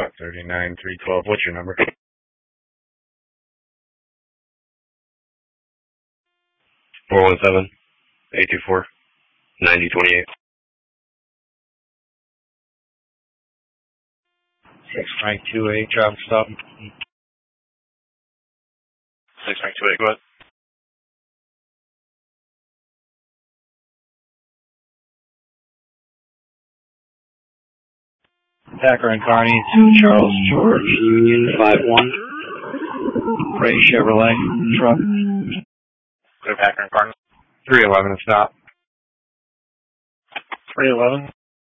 39-312. What's your number? 417-824-9028. 6928, job stop. 6928, go ahead. Packer and Carney to Charles George, Union 51. Ray Chevrolet truck. Go Packer and Carney. 311 stop. 311.